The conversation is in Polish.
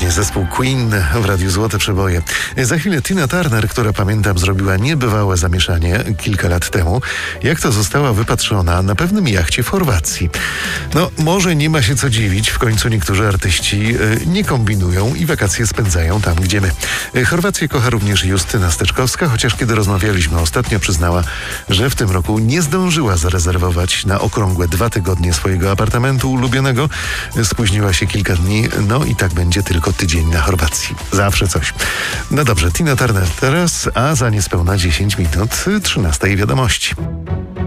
Zespół Queen w Radiu Złote Przeboje. Za chwilę Tina Turner, która pamiętam zrobiła niebywałe zamieszanie kilka lat temu, jak to została wypatrzona na pewnym jachcie w Chorwacji. No, może nie ma się co dziwić, w końcu niektórzy artyści nie kombinują i wakacje spędzają tam, gdzie my. Chorwację kocha również Justyna Steczkowska, chociaż kiedy rozmawialiśmy ostatnio, przyznała, że w tym roku nie zdążyła zarezerwować na okrągłe 2 tygodnie swojego apartamentu ulubionego. Spóźniła się kilka dni, no i tak będzie tylko tydzień na Chorwacji. Zawsze coś. No dobrze, Tina Turner teraz, a za niespełna 10 minut 13 wiadomości.